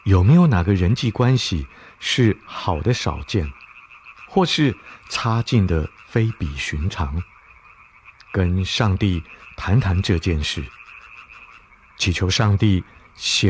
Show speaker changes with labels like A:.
A: 有没有哪个人际关系是好的少见，或是差劲的非比寻常？跟上帝谈谈这件事，祈求上帝显